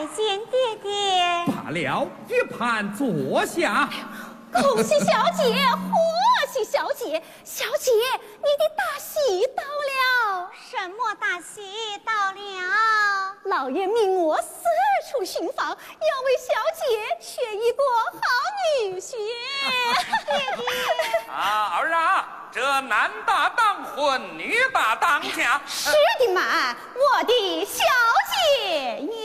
见爹爹。 罢了，玉盘坐下。 恭喜小姐，贺喜小姐！小姐，你的大喜到了。 什么大喜到了？ 老爷命我四处寻访，要为小姐选一个好女婿。 爹爹啊，儿啊，这男大当婚，女大当嫁。 是的嘛，我的小姐